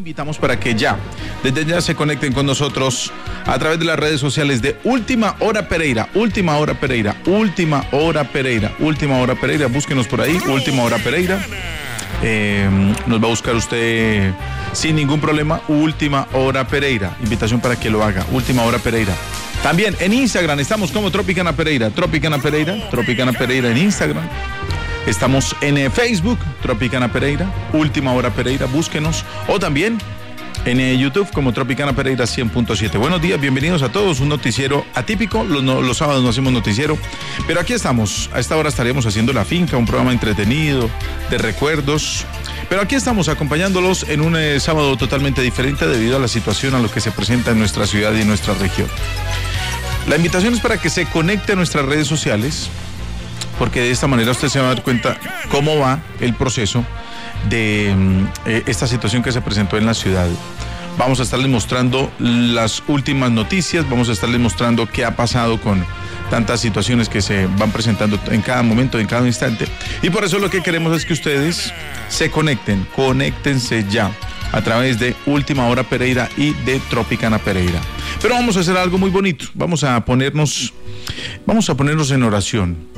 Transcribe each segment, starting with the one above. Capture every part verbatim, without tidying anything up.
invitamos para que ya, desde ya se conecten con nosotros a través de las redes sociales de Última Hora Pereira, Última Hora Pereira, Última Hora Pereira, Última Hora Pereira, búsquenos por ahí, Última Hora Pereira. Eh, nos va a buscar usted sin ningún problema, Última Hora Pereira. Invitación para que lo haga, Última Hora Pereira. También en Instagram estamos como Tropicana Pereira, Tropicana Pereira, Tropicana Pereira en Instagram. Estamos en Facebook, Tropicana Pereira, Última Hora Pereira, búsquenos. O también en YouTube como Tropicana Pereira cien punto siete. Buenos días, bienvenidos a todos. Un noticiero atípico, los, no, los sábados no hacemos noticiero, pero aquí estamos. A esta hora estaremos haciendo La Finca, un programa entretenido, de recuerdos. Pero aquí estamos acompañándolos en un eh, sábado totalmente diferente debido a la situación, a lo que se presenta en nuestra ciudad y en nuestra región. La invitación es para que se conecte a nuestras redes sociales, porque de esta manera usted se va a dar cuenta cómo va el proceso de eh, esta situación que se presentó en la ciudad. Vamos a estarles mostrando las últimas noticias, vamos a estarles mostrando qué ha pasado con tantas situaciones que se van presentando en cada momento, en cada instante. Y por eso lo que queremos es que ustedes se conecten, conéctense ya a través de Última Hora Pereira y de Tropicana Pereira. Pero vamos a hacer algo muy bonito, vamos a ponernos, vamos a ponernos en oración.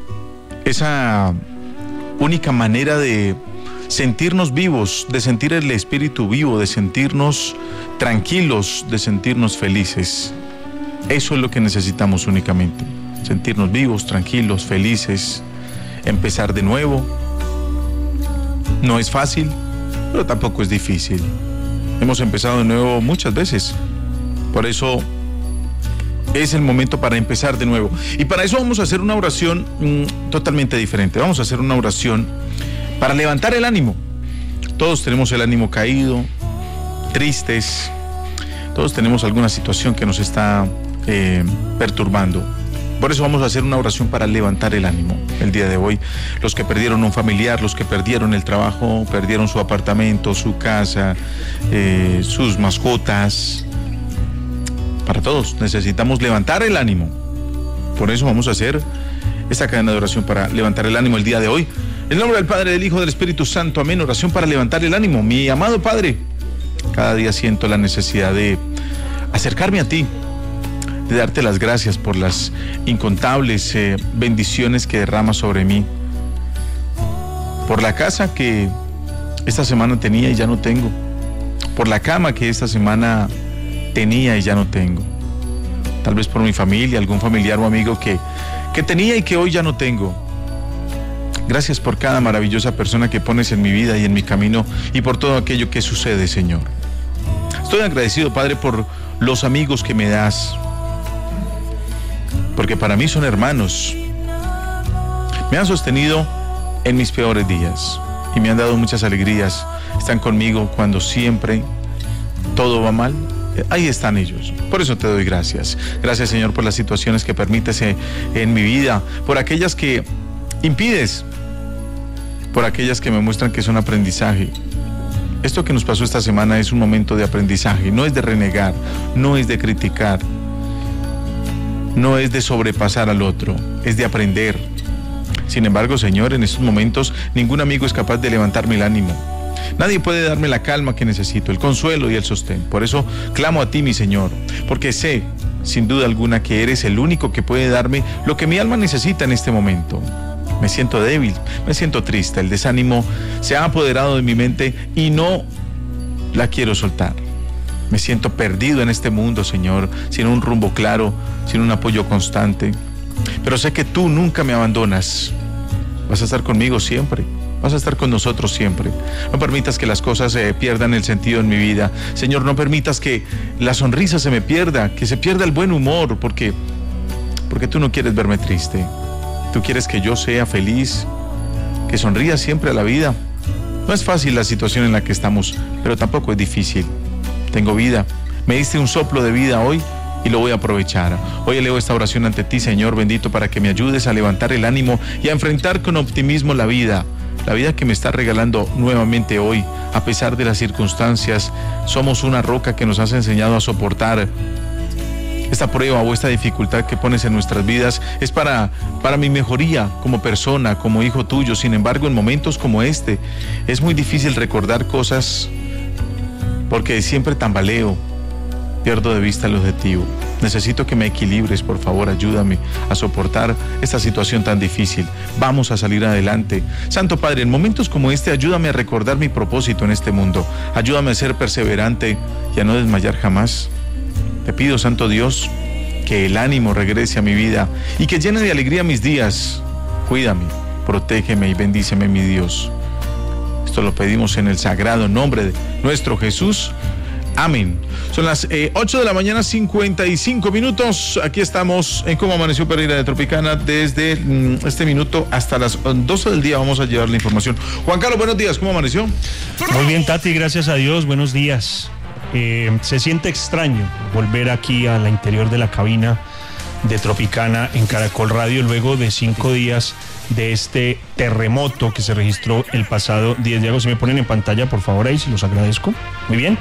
Esa única manera de sentirnos vivos, de sentir el espíritu vivo, de sentirnos tranquilos, de sentirnos felices. Eso es lo que necesitamos únicamente. Sentirnos vivos, tranquilos, felices, empezar de nuevo. No es fácil, pero tampoco es difícil. Hemos empezado de nuevo muchas veces. Por eso es el momento para empezar de nuevo. Y para eso vamos a hacer una oración mmm, totalmente diferente. Vamos a hacer una oración para levantar el ánimo. Todos tenemos el ánimo caído, tristes. Todos tenemos alguna situación que nos está eh, perturbando. Por eso vamos a hacer una oración para levantar el ánimo el día de hoy. Los que perdieron un familiar, los que perdieron el trabajo, perdieron su apartamento, su casa, eh, sus mascotas. Para todos necesitamos levantar el ánimo. Por eso vamos a hacer esta cadena de oración para levantar el ánimo el día de hoy. En el nombre del Padre, del Hijo, del Espíritu Santo. Amén. Oración para levantar el ánimo. Mi amado Padre, cada día siento la necesidad de acercarme a ti, de darte las gracias por las incontables eh, bendiciones que derramas sobre mí, por la casa que esta semana tenía y ya no tengo, por la cama que esta semana tenía y ya no tengo, tal vez por mi familia, algún familiar o amigo que, que tenía y que hoy ya no tengo. Gracias por cada maravillosa persona que pones en mi vida y en mi camino y por todo aquello que sucede, Señor. Estoy agradecido, Padre, por los amigos que me das, porque para mí son hermanos. Me han sostenido en mis peores días y me han dado muchas alegrías. Están conmigo cuando siempre todo va mal. Ahí están ellos. Por eso te doy gracias. Gracias, Señor, por las situaciones que permites en mi vida, por aquellas que impides, por aquellas que me muestran que son aprendizaje. Esto que nos pasó esta semana es un momento de aprendizaje, no es de renegar, no es de criticar, no es de sobrepasar al otro, es de aprender. Sin embargo, Señor, en estos momentos ningún amigo es capaz de levantarme el ánimo. Nadie puede darme la calma que necesito, el consuelo y el sostén. Por eso clamo a ti, mi Señor, porque sé, sin duda alguna, que eres el único que puede darme lo que mi alma necesita en este momento. Me siento débil, me siento triste, el desánimo se ha apoderado de mi mente y no la quiero soltar. Me siento perdido en este mundo, Señor, sin un rumbo claro, sin un apoyo constante. Pero sé que tú nunca me abandonas. Vas a estar conmigo siempre. Vas a estar con nosotros siempre. No permitas que las cosas eh, pierdan el sentido en mi vida. Señor, no permitas que la sonrisa se me pierda, que se pierda el buen humor, porque, porque tú no quieres verme triste. Tú quieres que yo sea feliz, que sonría siempre a la vida. No es fácil la situación en la que estamos, pero tampoco es difícil. Tengo vida. Me diste un soplo de vida hoy y lo voy a aprovechar. Hoy elevo esta oración ante ti, Señor bendito, para que me ayudes a levantar el ánimo y a enfrentar con optimismo la vida. La vida que me está regalando nuevamente hoy, a pesar de las circunstancias. Somos una roca que nos has enseñado a soportar. Esta prueba o esta dificultad que pones en nuestras vidas es para, para mi mejoría como persona, como hijo tuyo. Sin embargo, en momentos como este, es muy difícil recordar cosas porque siempre tambaleo, pierdo de vista el objetivo. Necesito que me equilibres, por favor, ayúdame a soportar esta situación tan difícil. Vamos a salir adelante. Santo Padre, en momentos como este, ayúdame a recordar mi propósito en este mundo. Ayúdame a ser perseverante y a no desmayar jamás. Te pido, Santo Dios, que el ánimo regrese a mi vida y que llene de alegría mis días. Cuídame, protégeme y bendíceme, mi Dios. Esto lo pedimos en el sagrado nombre de nuestro Jesús. Amén. Son las eh, ocho de la mañana, cincuenta y cinco minutos. Aquí estamos en Cómo Amaneció Pereira de Tropicana. Desde mm, este minuto hasta las doce del día vamos a llevar la información. Juan Carlos, buenos días. ¿Cómo amaneció? Muy bien, Tati, gracias a Dios. Buenos días. Eh, se siente extraño volver aquí al interior de la cabina de Tropicana en Caracol Radio luego de cinco días de este terremoto que se registró el pasado diez de agosto. Si me ponen en pantalla, por favor, ahí, se los agradezco. Muy bien.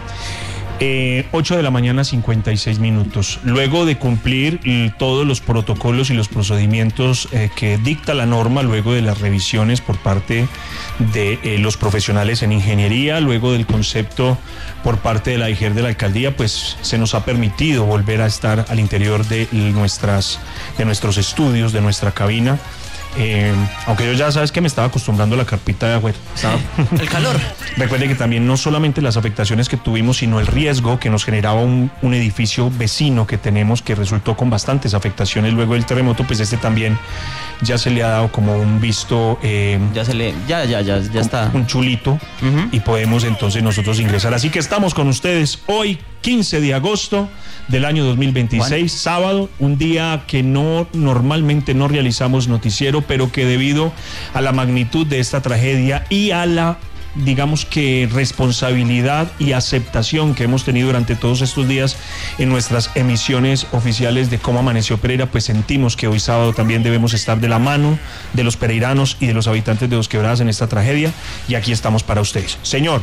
Eh, ocho de la mañana, cincuenta y seis minutos. Luego de cumplir eh, todos los protocolos y los procedimientos eh, que dicta la norma, luego de las revisiones por parte de eh, los profesionales en ingeniería, luego del concepto por parte de la I G E R de la alcaldía, pues se nos ha permitido volver a estar al interior de nuestras, de nuestros estudios, de nuestra cabina. Eh, aunque yo ya sabes que me estaba acostumbrando a la carpita de agua, ¿sabes? El calor. Recuerde que también no solamente las afectaciones que tuvimos, sino el riesgo que nos generaba un, un edificio vecino que tenemos que resultó con bastantes afectaciones luego del terremoto, pues este también ya se le ha dado como un visto. Eh, ya se le, ya, ya, ya, ya está. Un chulito uh-huh. Y podemos entonces nosotros ingresar. Así que estamos con ustedes hoy, quince de agosto del año dos mil veintiséis, bueno. Sábado, un día que no normalmente no realizamos noticiero, pero que debido a la magnitud de esta tragedia y a la, digamos que, responsabilidad y aceptación que hemos tenido durante todos estos días en nuestras emisiones oficiales de Cómo Amaneció Pereira, pues sentimos que hoy sábado también debemos estar de la mano de los pereiranos y de los habitantes de Dos Quebradas en esta tragedia, y aquí estamos para ustedes. Señor.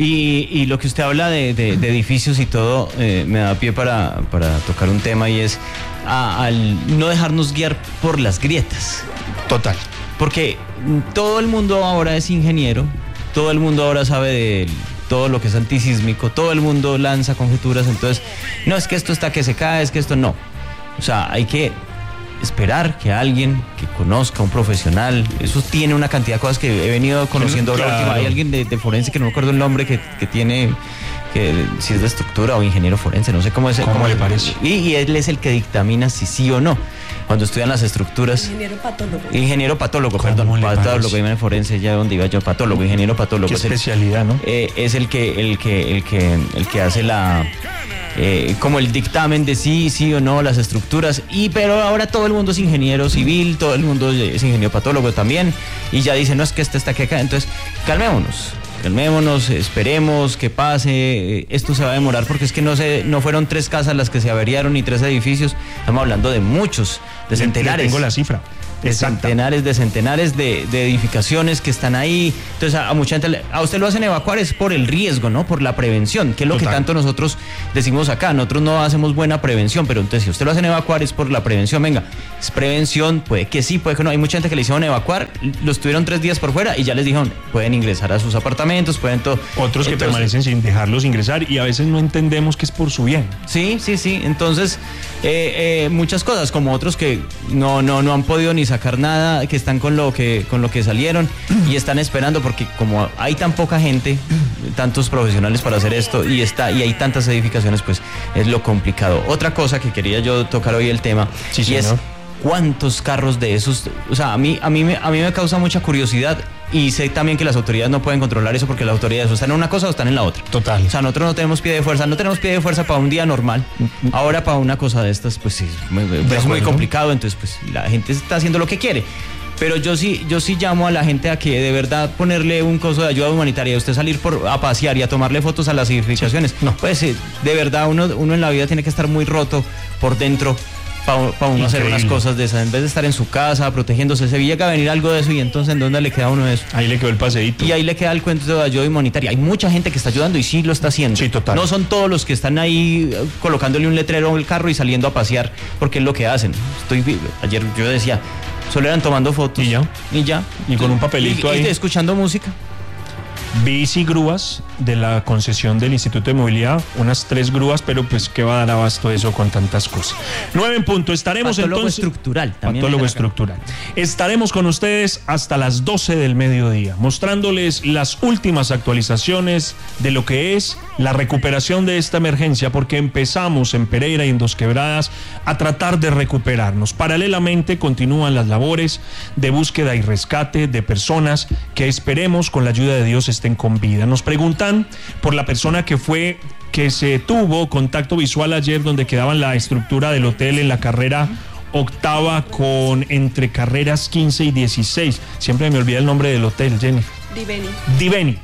Y, y lo que usted habla de, de, de edificios y todo, eh, me da pie para, para tocar un tema, y es a, al no dejarnos guiar por las grietas. Total. Porque todo el mundo ahora es ingeniero, todo el mundo ahora sabe de todo lo que es antisísmico, todo el mundo lanza conjeturas, entonces, no, es que esto está que se cae, es que esto no. O sea, hay que esperar que alguien que conozca, un profesional, eso tiene una cantidad de cosas que he venido conociendo. Claro. La última, hay alguien de, de forense que no me acuerdo el nombre, que, que tiene, que si es de estructura o ingeniero forense, no sé cómo es. ¿Cómo, cómo le parece? Y, y él es el que dictamina si sí o no. Cuando estudian las estructuras. Ingeniero patólogo. Ingeniero patólogo, perdón. Patólogo, yo forense, ya donde iba yo, patólogo, ingeniero patólogo. Qué es especialidad, el, ¿no? Eh, es el que, el que, el que, el que hace la, eh, como el dictamen de sí, sí o no, las estructuras. Y pero ahora todo el mundo es ingeniero civil, todo el mundo es ingeniero patólogo también. Y ya dicen, no, es que este está que acá. Entonces, calmémonos. Calmémonos, esperemos que pase, esto se va a demorar porque es que no se, no fueron tres casas las que se averiaron ni tres edificios, estamos hablando de muchos, de centenares. Tengo la cifra. De centenares, de centenares de, de edificaciones que están ahí. Entonces a, a mucha gente, a usted lo hacen evacuar es por el riesgo, ¿no? Por la prevención, que es lo Total. Que tanto nosotros decimos acá. Nosotros no hacemos buena prevención, pero entonces si usted lo hacen evacuar es por la prevención. Venga, es prevención, puede que sí, puede que no. Hay mucha gente que le hicieron evacuar, los tuvieron tres días por fuera y ya les dijeron, pueden ingresar a sus apartamentos, pueden todo. Otros que entonces, permanecen sin dejarlos ingresar y a veces no entendemos que es por su bien. Sí, sí, sí. Entonces, eh, eh, muchas cosas, como otros que no, no, no han podido ni sacar nada, que están con lo que con lo que salieron y están esperando, porque como hay tan poca gente, tantos profesionales para hacer esto y está y hay tantas edificaciones, pues es lo complicado. Otra cosa que quería yo tocar hoy el tema, sí, y señor. es cuántos carros de esos, o sea, a mí a mí me, a mí me causa mucha curiosidad. Y sé también que las autoridades no pueden controlar eso, porque las autoridades o están en una cosa o están en la otra. Total. O sea, nosotros no tenemos pie de fuerza, no tenemos pie de fuerza para un día normal. Ahora para una cosa de estas, pues sí, es muy, es muy complicado. Entonces, pues la gente está haciendo lo que quiere. Pero yo sí, yo sí llamo a la gente a que de verdad ponerle un coso de ayuda humanitaria, usted salir por, a pasear y a tomarle fotos a las edificaciones. No, pues de verdad uno, uno en la vida tiene que estar muy roto por dentro para pa uno hacer unas cosas de esas, en vez de estar en su casa protegiéndose. Se llega a venir algo de eso, y entonces ¿en dónde le queda a uno de eso? Ahí le quedó el paseíto. Y ahí le queda el cuento de ayuda humanitaria. Hay mucha gente que está ayudando y sí lo está haciendo. Sí, total. No son todos los que están ahí colocándole un letrero al carro y saliendo a pasear, porque es lo que hacen. Estoy, ayer yo decía, solo eran tomando fotos. Y ya. Y ya. Y con un papelito y, ahí. Y escuchando música. bici grúas de la concesión del Instituto de Movilidad, unas tres grúas, pero pues qué va a dar abasto eso con tantas cosas. Nueve en punto, estaremos patólogo entonces... estructural. También patólogo estructural. Estaremos con ustedes hasta las doce del mediodía, mostrándoles las últimas actualizaciones de lo que es la recuperación de esta emergencia, porque empezamos en Pereira y en Dos Quebradas a tratar de recuperarnos. Paralelamente continúan las labores de búsqueda y rescate de personas que esperemos con la ayuda de Dios estén con vida. Nos preguntan por la persona que fue, que se tuvo contacto visual ayer donde quedaban la estructura del hotel en la carrera octava con entre carreras quince y dieciséis. Siempre me olvida el nombre del hotel, Jennifer. Diveni. Diveni.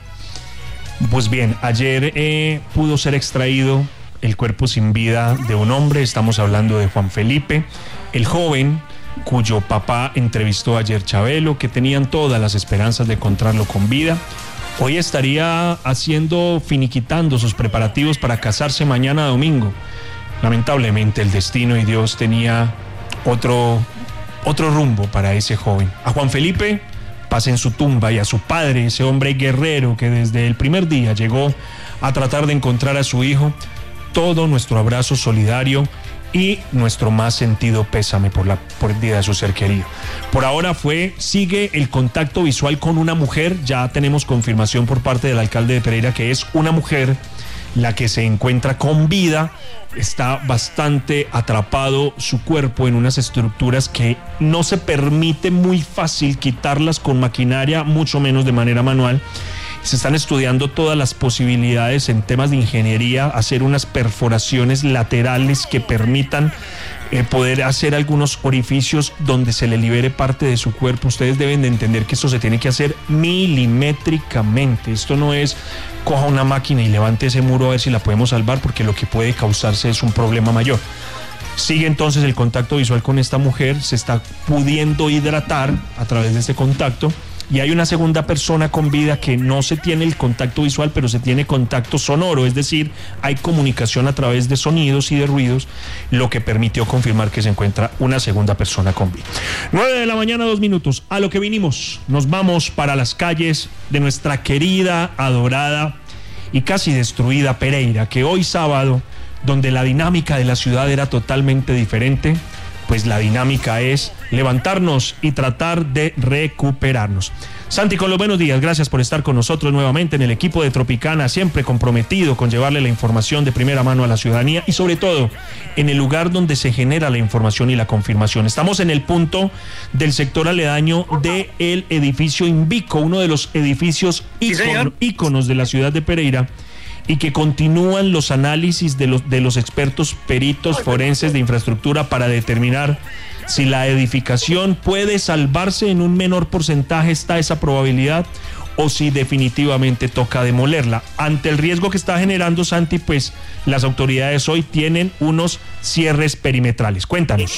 Pues bien, ayer eh, pudo ser extraído el cuerpo sin vida de un hombre. Estamos hablando de Juan Felipe, el joven cuyo papá entrevistó ayer Chabelo, que tenían todas las esperanzas de encontrarlo con vida. Hoy estaría haciendo, finiquitando sus preparativos para casarse mañana domingo. Lamentablemente el destino y Dios tenía otro, otro rumbo para ese joven. A Juan Felipe paz en su tumba, y a su padre, ese hombre guerrero que desde el primer día llegó a tratar de encontrar a su hijo, todo nuestro abrazo solidario y nuestro más sentido pésame por la pérdida de su ser querido. Por ahora fue, sigue el contacto visual con una mujer. Ya tenemos confirmación por parte del alcalde de Pereira que es una mujer la que se encuentra con vida. Está bastante atrapado su cuerpo en unas estructuras que no se permite muy fácil quitarlas con maquinaria, mucho menos de manera manual. Se están estudiando todas las posibilidades en temas de ingeniería, hacer unas perforaciones laterales que permitan eh, poder hacer algunos orificios donde se le libere parte de su cuerpo. Ustedes deben de entender que esto se tiene que hacer milimétricamente. Esto no es coja una máquina y levante ese muro a ver si la podemos salvar, porque lo que puede causarse es un problema mayor. Sigue entonces el contacto visual con esta mujer, se está pudiendo hidratar a través de este contacto. Y hay una segunda persona con vida que no se tiene el contacto visual, pero se tiene contacto sonoro, es decir, hay comunicación a través de sonidos y de ruidos, lo que permitió confirmar que se encuentra una segunda persona con vida. nueve de la mañana, dos minutos. A lo que vinimos, nos vamos para las calles de nuestra querida, adorada y casi destruida Pereira, que hoy sábado, donde la dinámica de la ciudad era totalmente diferente, pues la dinámica es levantarnos y tratar de recuperarnos. Santi, con los buenos días, gracias por estar con nosotros nuevamente en el equipo de Tropicana, siempre comprometido con llevarle la información de primera mano a la ciudadanía y sobre todo en el lugar donde se genera la información y la confirmación. Estamos en el punto del sector aledaño del edificio Invico, uno de los edificios ícono, íconos de la ciudad de Pereira, y que continúan los análisis de los, de los expertos peritos forenses de infraestructura para determinar si la edificación puede salvarse. En un menor porcentaje está esa probabilidad, o si definitivamente toca demolerla. Ante el riesgo que está generando, Santi, pues las autoridades hoy tienen unos cierres perimetrales. Cuéntanos.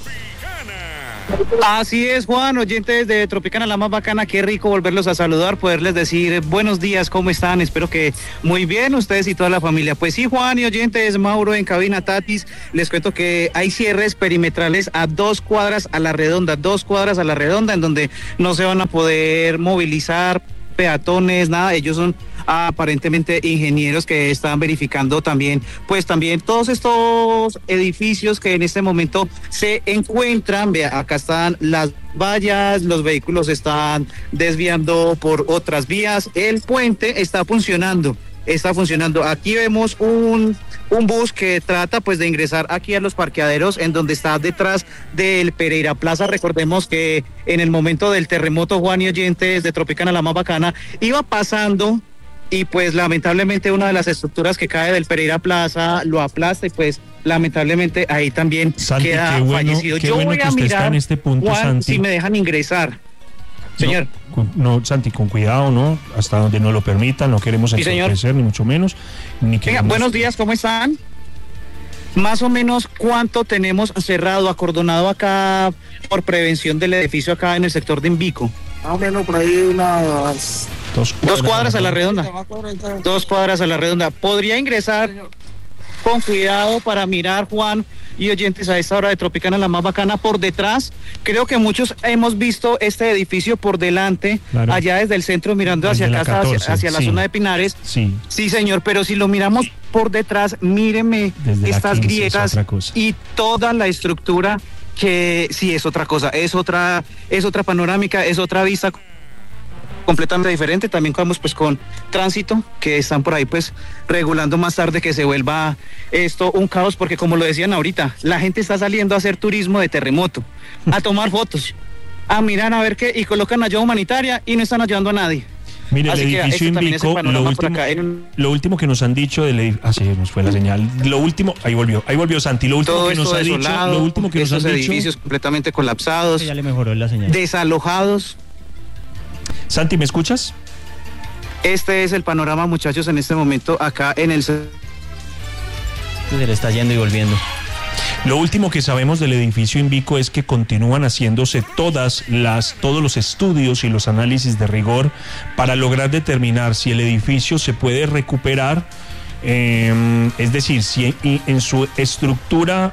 Así es, Juan, oyentes de Tropicana, la más bacana. Qué rico volverlos a saludar, poderles decir buenos días, ¿cómo están? Espero que muy bien, ustedes y toda la familia. Pues sí, Juan y oyentes, Mauro en cabina, Tatis, les cuento que hay cierres perimetrales a dos cuadras a la redonda, dos cuadras a la redonda, en donde no se van a poder movilizar peatones, nada. Ellos son aparentemente ingenieros que están verificando también, pues también todos estos edificios que en este momento se encuentran. Vea, acá están las vallas, los vehículos están desviando por otras vías, el puente está funcionando. Está funcionando. Aquí vemos un, un bus que trata pues de ingresar aquí a los parqueaderos en donde está detrás del Pereira Plaza. Recordemos que en el momento del terremoto, Juan y oyentes de Tropicana, la más bacana, iba pasando y pues lamentablemente una de las estructuras que cae del Pereira Plaza lo aplasta y pues lamentablemente ahí también Santi, queda qué bueno, fallecido. Qué Yo bueno voy que a usted mirar, está en este punto, Juan, Santi. si me dejan ingresar. Señor. No, no, Santi, con cuidado, ¿no? Hasta donde nos lo permitan, no queremos Sí, entorpecer, ni mucho menos. Ni queremos... Venga, buenos días, ¿cómo están? Más o menos, ¿cuánto tenemos cerrado, acordonado acá por prevención del edificio acá en el sector de Invico? Más o menos por ahí unas... Dos cuadras, Dos cuadras a la redonda. Dos cuadras a la redonda. ¿Podría ingresar? con cuidado para mirar, Juan y oyentes, a esta hora de Tropicana, la más bacana, por detrás. Creo que muchos hemos visto este edificio por delante, claro, allá desde el centro, mirando hacia acá, catorce, hacia, hacia la sí. zona de Pinares. Sí. Sí, señor, pero si lo miramos por detrás, míreme desde estas grietas y toda la estructura, que sí es otra cosa, es otra, es otra panorámica, es otra vista completamente diferente. También vamos pues con tránsito, que están por ahí pues regulando más tarde que se vuelva esto un caos, porque como lo decían ahorita, la gente está saliendo a hacer turismo de terremoto, a tomar fotos, a mirar a ver qué, y colocan ayuda humanitaria y no están ayudando a nadie. Mire, el edificio Invico, lo último, un... lo último que nos han dicho del edificio, ah, sí, nos fue la señal. Lo último, ahí volvió, ahí volvió Santi. Lo último Todo que nos ha desolado, dicho, lo último que nos han dicho, edificios completamente colapsados, ya le mejoró la señal. Desalojados. Santi, ¿me escuchas? Este es el panorama, muchachos, en este momento acá en el... Se le está yendo y volviendo. Lo último que sabemos del edificio Invico es que continúan haciéndose todas las, todos los estudios y los análisis de rigor para lograr determinar si el edificio se puede recuperar, eh, es decir, si en, en su estructura,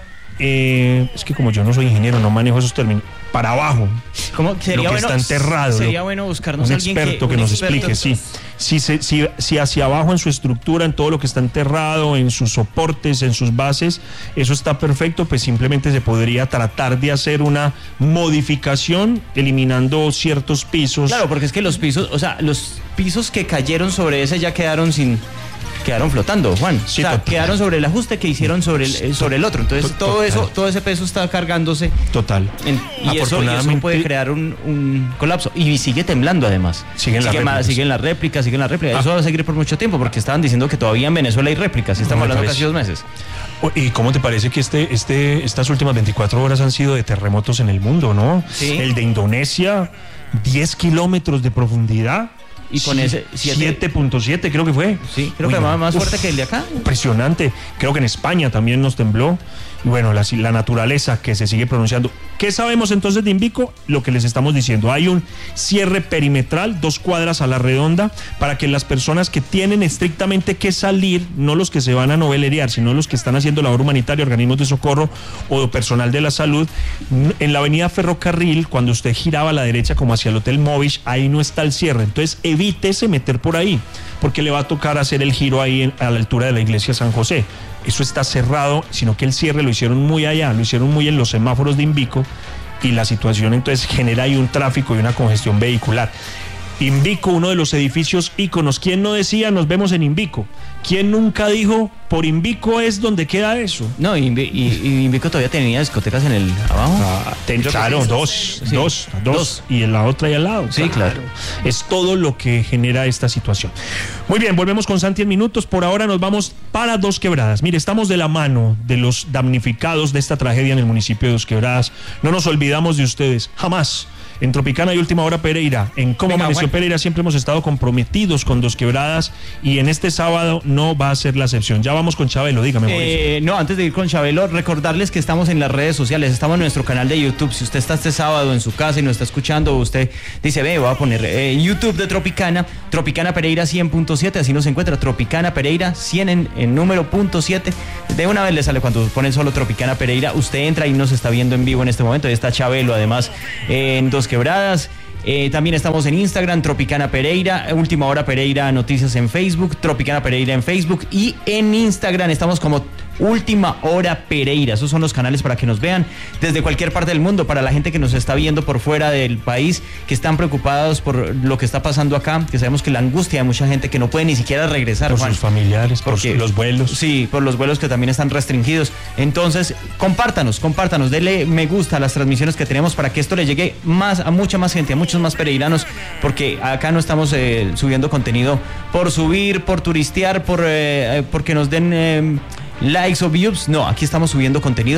eh, es que como yo no soy ingeniero, no manejo esos términos, para abajo, ¿cómo? Sería lo que bueno, está enterrado, sería lo, bueno buscarnos un alguien experto que, que nos experto explique, sí. Si, se, si, si hacia abajo en su estructura, en todo lo que está enterrado, en sus soportes, en sus bases, eso está perfecto, pues simplemente se podría tratar de hacer una modificación eliminando ciertos pisos. Claro, porque es que los pisos, o sea, los pisos que cayeron sobre ese ya quedaron sin... quedaron flotando, Juan. Sí, o sea, total. Quedaron sobre el ajuste que hicieron sobre el, sobre el otro. Entonces, total. todo eso, todo ese peso está cargándose. Total. En, y, eso, y eso puede crear un, un colapso. Y sigue temblando, además. Siguen sigue las réplicas. Siguen las réplicas, siguen las réplicas. Ah. Eso va a seguir por mucho tiempo, porque estaban diciendo que todavía en Venezuela hay réplicas. Y estamos no hablando casi dos meses. ¿Y cómo te parece que este, este, estas últimas veinticuatro horas han sido de terremotos en el mundo, no? Sí. El de Indonesia, diez kilómetros de profundidad. Y con ese siete punto siete creo que fue. Sí, creo Uy, que más, más fuerte que el de acá. Impresionante. Creo que en España también nos tembló. Y bueno, la, la naturaleza que se sigue pronunciando. ¿Qué sabemos entonces de Invico? Lo que les estamos diciendo. Hay un cierre perimetral, dos cuadras a la redonda, para que las personas que tienen estrictamente que salir, no los que se van a novelerear, sino los que están haciendo labor humanitaria, organismos de socorro o personal de la salud, en la avenida Ferrocarril, cuando usted giraba a la derecha como hacia el Hotel Movich, ahí no está el cierre. Entonces evítese meter por ahí, porque le va a tocar hacer el giro ahí en, a la altura de la iglesia San José. Eso está cerrado, sino que el cierre lo hicieron muy allá, lo hicieron muy en los semáforos de Invico, y la situación entonces genera ahí un tráfico y una congestión vehicular. Invico, uno de los edificios íconos. ¿Quién no decía nos vemos en Invico? ¿Quién nunca dijo por Invico es donde queda eso? No, y, y, y Invico todavía tenía discotecas en el abajo. Ah, ten, claro, sí, dos, sí. dos, dos, dos, y en la otra y al lado. Sí, claro. claro. Es todo lo que genera esta situación. Muy bien, volvemos con Santi en minutos. Por ahora nos vamos para Dos Quebradas. Mire, estamos de la mano de los damnificados de esta tragedia en el municipio de Dos Quebradas. No nos olvidamos de ustedes, jamás. En Tropicana y Última Hora Pereira, en Cómo Venga, Amaneció bueno. Pereira, siempre hemos estado comprometidos con Dos Quebradas, y en este sábado no va a ser la excepción. Ya vamos con Chabelo, dígame, eh, No, antes de ir con Chabelo, recordarles que estamos en las redes sociales, estamos en nuestro canal de YouTube. Si usted está este sábado en su casa y nos está escuchando, usted dice, ve, voy a poner eh, YouTube de Tropicana, Tropicana Pereira cien punto siete, así nos encuentra, Tropicana Pereira cien en, en número punto siete. De una vez le sale cuando ponen solo Tropicana Pereira, usted entra y nos está viendo en vivo en este momento. Ahí está Chabelo, además, eh, en Dos Quebradas. Eh, también estamos en Instagram, Tropicana Pereira, Última Hora Pereira Noticias en Facebook, Tropicana Pereira en Facebook, y en Instagram estamos como Última Hora Pereira. Esos son los canales para que nos vean desde cualquier parte del mundo. Para la gente que nos está viendo por fuera del país, que están preocupados por lo que está pasando acá, que sabemos que la angustia de mucha gente que no puede ni siquiera regresar, por Juan, sus familiares, porque, por los vuelos. Sí, por los vuelos que también están restringidos. Entonces, compártanos, compártanos, denle me gusta a las transmisiones que tenemos para que esto le llegue más a mucha más gente, a muchos más pereiranos, porque acá no estamos eh, subiendo contenido por subir, por turistear, por eh, porque nos den eh, likes o views. No, aquí estamos subiendo contenido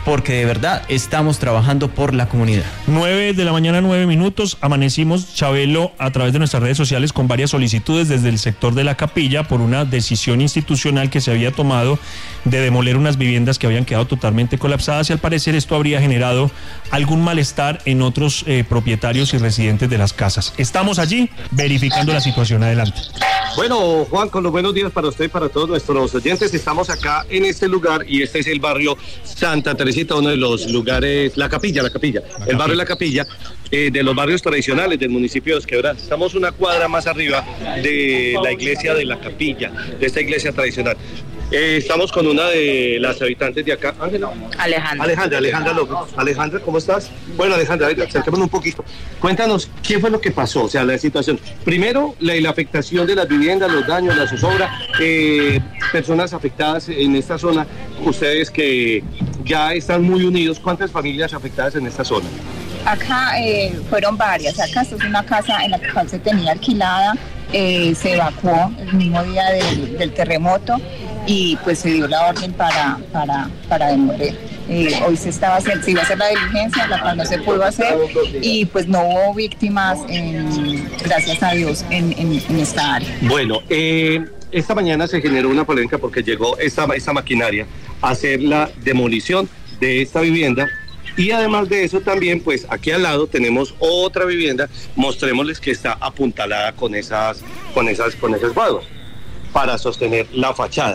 porque de verdad estamos trabajando por la comunidad. nueve de la mañana, nueve minutos, amanecimos, Chabelo, a través de nuestras redes sociales con varias solicitudes desde el sector de la Capilla por una decisión institucional que se había tomado de demoler unas viviendas que habían quedado totalmente colapsadas y al parecer esto habría generado algún malestar en otros eh, propietarios y residentes de las casas. Estamos allí verificando la situación. Adelante. Bueno, Juan, con los buenos días para usted y para todos nuestros oyentes. Estamos acá en este lugar y este es el barrio Santa Teresita, uno de los lugares, la Capilla, la Capilla, la el barrio La Capilla, eh, de los barrios tradicionales del municipio de Dos Quebradas. Estamos una cuadra más arriba de la iglesia de la Capilla, de esta iglesia tradicional. Eh, estamos con una de las habitantes de acá. Ángela. Alejandra. Alejandra, Alejandra López. Alejandra, ¿cómo estás? Bueno, Alejandra, acerquémonos un poquito. Cuéntanos, ¿qué fue lo que pasó? O sea, la situación. Primero, la, la afectación de las viviendas, los daños, la zozobra, eh, personas afectadas en esta zona. Ustedes que ya están muy unidos, ¿cuántas familias afectadas en esta zona? Acá eh, fueron varias. Acá esta es una casa en la cual se tenía alquilada. Eh, se evacuó el mismo día del, del terremoto y pues se dio la orden para, para, para demoler. Eh, hoy se estaba haciendo, se iba a hacer la diligencia, la cual no se pudo hacer y pues no hubo víctimas, en, gracias a Dios, en, en, en esta área. Bueno, eh, esta mañana se generó una polémica porque llegó esta, esta maquinaria a hacer la demolición de esta vivienda. Y además de eso también, pues aquí al lado tenemos otra vivienda, mostrémosles que está apuntalada con esas, con esas, con esas cuadros para sostener la fachada.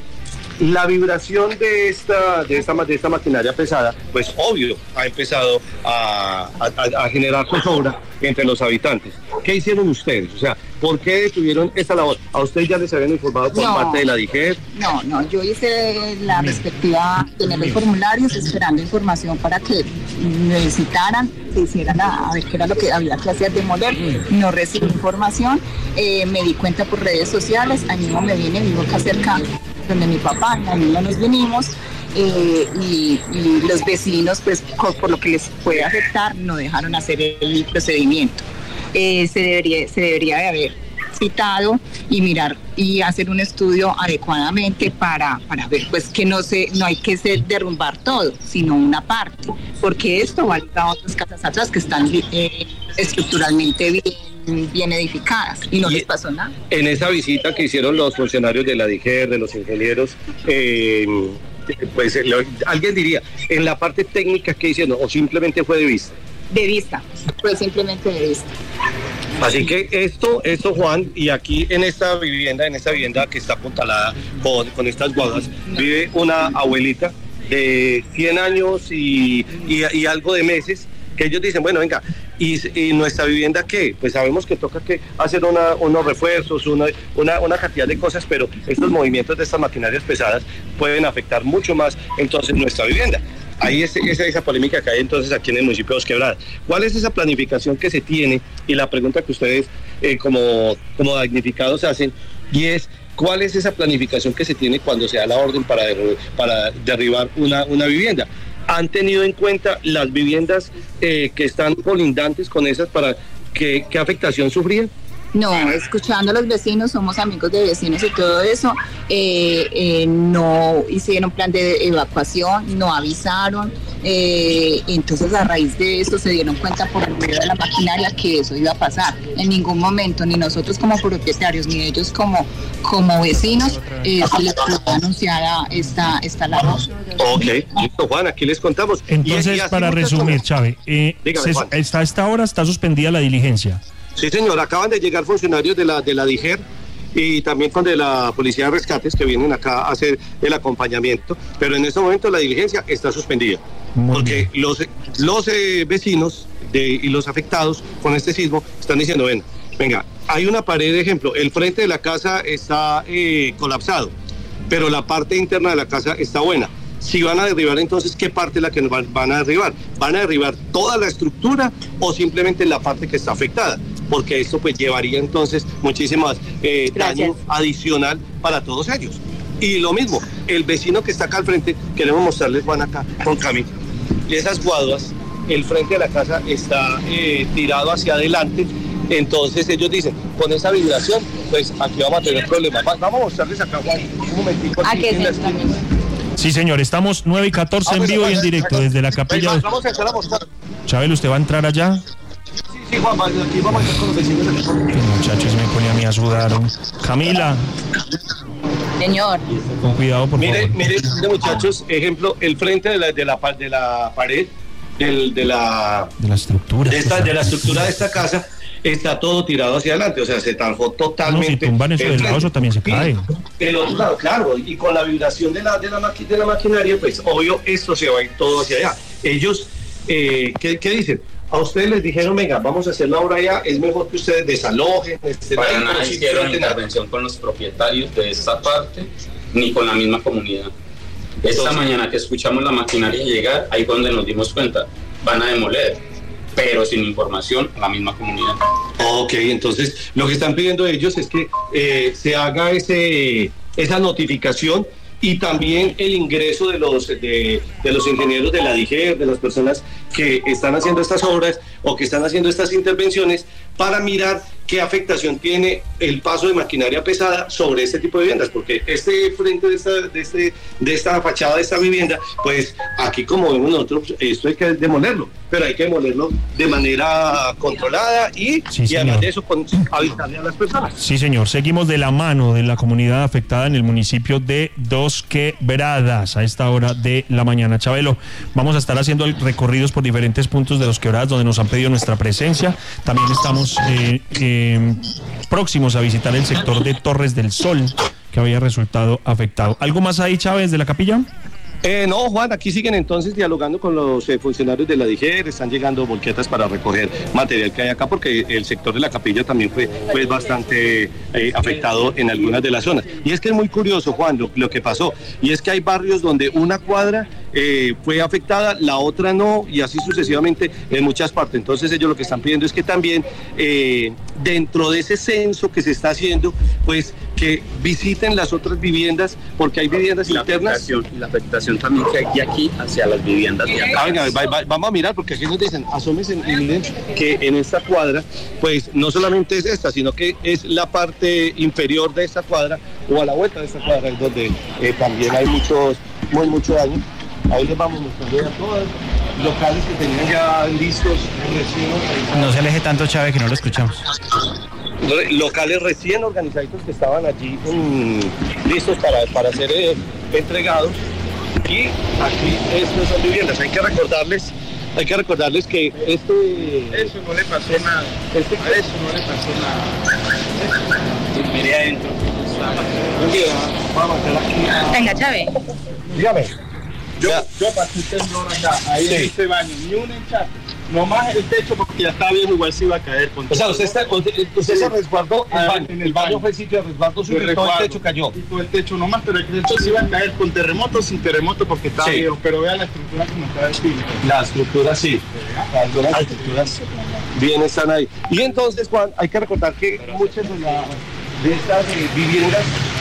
La vibración de esta, de esta, de esta maquinaria pesada, pues obvio, ha empezado a, a, a generar zozobra entre los habitantes. ¿Qué hicieron ustedes? O sea, ¿por qué detuvieron esta labor? ¿A ustedes ya les habían informado por no, parte de la D I G E R? No, no, yo hice la respectiva, tener los formularios, esperando información para que me visitaran, se hicieran a, a ver qué era lo que había que hacer, demoler. No recibí información, eh, me di cuenta por redes sociales, ahí mismo me vine, vivo acá cerca donde mi papá, ahí mismo nos venimos. Eh, y, y los vecinos, pues por lo que les puede afectar, no dejaron hacer el procedimiento. Eh, se debería, se debería de haber citado y mirar y hacer un estudio adecuadamente para, para ver pues que no se, no hay que ser, derrumbar todo, sino una parte, porque esto va a otras casas atrás que están eh, estructuralmente bien, bien edificadas y no y les pasó nada. En esa visita que hicieron los funcionarios de la D I G E R, de los ingenieros, eh, pues lo, alguien diría, en la parte técnica que hicieron o simplemente fue de vista. De vista, fue simplemente de vista. Así que esto, esto Juan, y aquí en esta vivienda, en esta vivienda que está apuntalada con, con estas guadas, vive una abuelita de cien años y, y, y algo de meses, que ellos dicen, bueno, venga, ¿y, y nuestra vivienda qué? Pues sabemos que toca que hacer una, unos refuerzos, una, una, una cantidad de cosas, pero estos movimientos de estas maquinarias pesadas pueden afectar mucho más entonces nuestra vivienda. Ahí es esa, esa polémica que hay entonces aquí en el municipio de Dos Quebradas. ¿Cuál es esa planificación que se tiene? Y la pregunta que ustedes eh, como, como damnificados hacen, y es, ¿cuál es esa planificación que se tiene cuando se da la orden para, derru- para derribar una, una vivienda? ¿Han tenido en cuenta las viviendas eh, que están colindantes con esas para qué, qué afectación sufrían? No, escuchando a los vecinos, somos amigos de vecinos y todo eso, eh, eh, no hicieron plan de evacuación, no avisaron, eh, entonces a raíz de eso se dieron cuenta por el medio de la maquinaria que eso iba a pasar. En ningún momento, ni nosotros como propietarios, ni ellos como, como vecinos, eh, se les fue anunciada esta, esta labor. Ok, listo, Juan, aquí les contamos. Entonces, y, y para resumir, Chávez, eh, se, hasta esta hora está suspendida la diligencia. Sí, señor, acaban de llegar funcionarios de la, de la D I G E R y también con de la Policía de Rescates que vienen acá a hacer el acompañamiento, pero en este momento la diligencia está suspendida, Muy porque bien. los, los eh, vecinos de, y los afectados con este sismo están diciendo, ven, venga, hay una pared, de ejemplo, el frente de la casa está eh, colapsado, pero la parte interna de la casa está buena. Si van a derribar, entonces, ¿qué parte es la que nos van, van a derribar? ¿Van a derribar toda la estructura o simplemente la parte que está afectada? Porque esto pues llevaría entonces muchísimas eh, daño adicional para todos ellos. Y lo mismo, el vecino que está acá al frente, queremos mostrarles, Juan, acá con Cami, y esas guaduas, el frente de la casa está eh, tirado hacia adelante, entonces ellos dicen, con esa vibración, pues aquí vamos a tener problemas. Vamos a mostrarles acá, Juan, un momentico aquí en la esquina. Sí, señor, estamos nueve y catorce ah, en vivo y en directo desde la capilla. Vamos a entrar a mostrar. Chabelo, ¿usted va a entrar allá? Sí, sí, Juan, aquí vamos a estar con los vecinos. Muchachos, me pone a mí a sudar. Camila. Señor. Con cuidado, por mire, favor. Mire, mire, muchachos, ejemplo, el frente de la, de la, de la pared, del, de la... De la estructura. De, esta, de la estructura de esta casa, está todo tirado hacia adelante, o sea, se talfó totalmente. No, si tumban eso del lado, eso también se cae. El otro lado, claro, y con la vibración de la, de la, maqui, de la maquinaria, pues obvio, esto se va a ir todo hacia allá. Ellos, eh, ¿qué, ¿qué dicen? A ustedes les dijeron, venga, vamos a hacer la obra allá, es mejor que ustedes desalojen. Para nada hicieron intervención con los propietarios de esta parte, ni con la misma comunidad. Esta Entonces, mañana que escuchamos la maquinaria llegar, ahí fue donde nos dimos cuenta, van a demoler, pero sin información a la misma comunidad. Ok, entonces lo que están pidiendo ellos es que eh, se haga ese, esa notificación y también el ingreso de los de, de los ingenieros de la D I G E R, de las personas que están haciendo estas obras o que están haciendo estas intervenciones para mirar qué afectación tiene el paso de maquinaria pesada sobre este tipo de viviendas, porque este frente de esta, de este, de esta fachada de esta vivienda, pues aquí como vemos nosotros, esto hay que demolerlo, pero hay que demolerlo de manera controlada y, sí, y además de eso con, avisarle a las personas. Sí, señor, seguimos de la mano de la comunidad afectada en el municipio de Dos Quebradas a esta hora de la mañana. Chabelo, vamos a estar haciendo recorridos por diferentes puntos de Dos Quebradas donde nos han pedido nuestra presencia. También estamos eh, eh, próximos a visitar el sector de Torres del Sol, que había resultado afectado. ¿Algo más ahí, Chávez, de la capilla? Eh, no, Juan, aquí siguen entonces dialogando con los eh, funcionarios de la D I G E R, están llegando volquetas para recoger material que hay acá, porque el sector de la capilla también fue, fue bastante eh, afectado en algunas de las zonas. Y es que es muy curioso, Juan, lo, lo que pasó, y es que hay barrios donde una cuadra eh, fue afectada, la otra no, y así sucesivamente en muchas partes. Entonces ellos lo que están pidiendo es que también eh, dentro de ese censo que se está haciendo, pues que visiten las otras viviendas, porque hay viviendas la internas. Afectación, la afectación también que hay de aquí hacia las viviendas de acá. Ah, venga, va, va, vamos a mirar, porque aquí nos dicen, asómense y miren que en esta cuadra, pues no solamente es esta, sino que es la parte inferior de esta cuadra, o a la vuelta de esta cuadra, es donde eh, también hay muchos, muy mucho daño. Ahí les vamos mostrando ya todos locales que tenían ya listos recién. No se aleje tanto, Chávez, que no lo escuchamos. Locales recién organizados que estaban allí um, listos para, para ser eh, entregados. Y aquí estas son viviendas. Hay que recordarles, hay que recordarles que este eso no le pasó nada. Este, a eso no le pasó nada. Miré adentro. Vamos a hacer aquí. A... Venga, Chávez. Dígame. Yo, yo pasé un temblor acá, ahí sí. En este baño, ni un enchate. Nomás el techo, porque ya estaba bien, igual se iba a caer. Con o sea, usted, está, usted, usted se resguardó el baño. En el baño fue el sitio de resguardo suyo y todo el techo cayó. Y todo el techo nomás, pero el techo se iba a caer con terremoto, sin terremoto, porque estaba sí. Viejo. Pero vea la estructura como está de la estructura sí. Las dos estructuras bien están ahí. Y entonces, Juan, hay que recordar que muchas de, la, de estas eh, viviendas,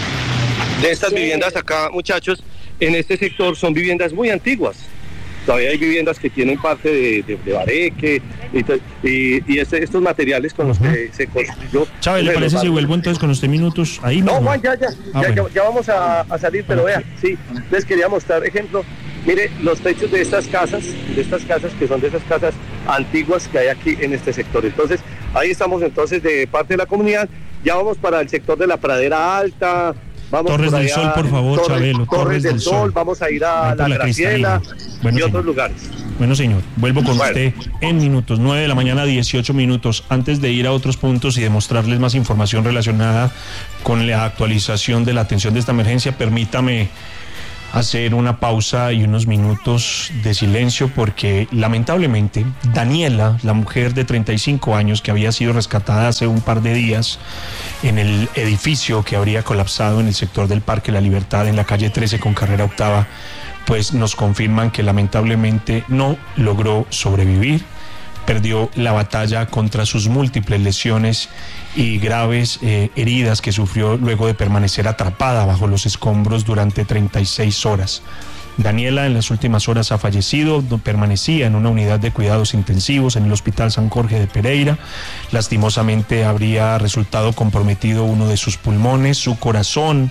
de estas sí. viviendas acá, muchachos, en este sector son viviendas muy antiguas. Todavía hay viviendas que tienen parte de, de, de bareque y, y, y este, estos materiales con los uh-huh. que se construyó. Chávez, ¿le parece si vuelvo entonces con usted minutos ahí? No, Juan, ya, ya, ah, ya, bueno. ya, ya vamos a, a salir, pero vea, sí, les quería mostrar, ejemplo, mire los techos de estas casas, de estas casas que son de esas casas antiguas que hay aquí en este sector. Entonces, ahí estamos entonces de parte de la comunidad, ya vamos para el sector de la Pradera Alta. Vamos Torres del Sol, por favor, Torres, Chabelo. Torres, Torres del, del Sol. Sol, vamos a ir a La, la Graciela bueno, y señor. Otros lugares. Bueno, señor, vuelvo con bueno. usted en minutos, nueve de la mañana, dieciocho minutos. Antes de ir a otros puntos y demostrarles más información relacionada con la actualización de la atención de esta emergencia, permítame hacer una pausa y unos minutos de silencio porque lamentablemente Daniela, la mujer de treinta y cinco años que había sido rescatada hace un par de días en el edificio que habría colapsado en el sector del Parque La Libertad en la calle trece con carrera octava, pues nos confirman que lamentablemente no logró sobrevivir. Perdió la batalla contra sus múltiples lesiones y graves eh, heridas que sufrió luego de permanecer atrapada bajo los escombros durante treinta y seis horas. Daniela en las últimas horas ha fallecido, permanecía en una unidad de cuidados intensivos en el Hospital San Jorge de Pereira. Lastimosamente habría resultado comprometido uno de sus pulmones, su corazón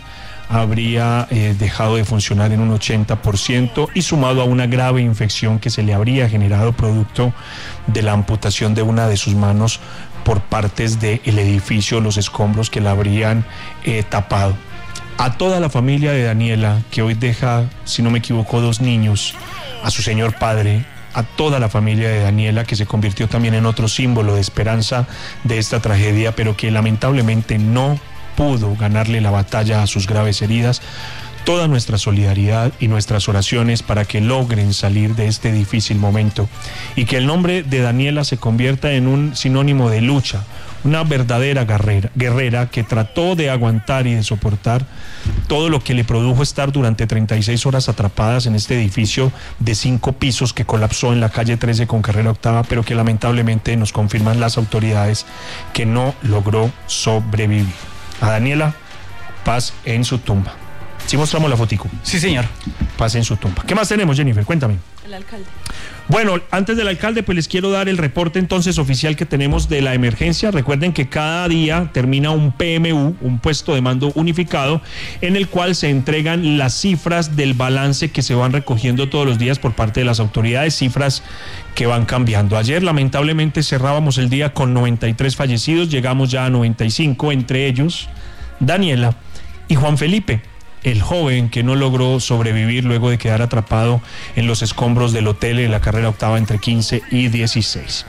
habría eh, dejado de funcionar en un ochenta por ciento y sumado a una grave infección que se le habría generado producto de la amputación de una de sus manos por partes del edificio, los escombros que la habrían eh, tapado. A toda la familia de Daniela, que hoy deja, si no me equivoco, dos niños, a su señor padre, a toda la familia de Daniela, que se convirtió también en otro símbolo de esperanza de esta tragedia, pero que lamentablemente no pudo ganarle la batalla a sus graves heridas, toda nuestra solidaridad y nuestras oraciones para que logren salir de este difícil momento y que el nombre de Daniela se convierta en un sinónimo de lucha, una verdadera guerrera, guerrera que trató de aguantar y de soportar todo lo que le produjo estar durante treinta y seis horas atrapadas en este edificio de cinco pisos que colapsó en la calle trece con carrera octava, pero que lamentablemente nos confirman las autoridades que no logró sobrevivir. A Daniela, paz en su tumba. ¿Sí mostramos la fotico? Sí, señor. Paz en su tumba. ¿Qué más tenemos, Jennifer? Cuéntame. El alcalde. Bueno, antes del alcalde, pues les quiero dar el reporte entonces oficial que tenemos de la emergencia. Recuerden que cada día termina un P M U, un puesto de mando unificado, en el cual se entregan las cifras del balance que se van recogiendo todos los días por parte de las autoridades, cifras que van cambiando. Ayer lamentablemente cerrábamos el día con noventa y tres fallecidos, llegamos ya a noventa y cinco, entre ellos Daniela y Juan Felipe, el joven que no logró sobrevivir luego de quedar atrapado en los escombros del hotel en la carrera octava entre quince y dieciséis.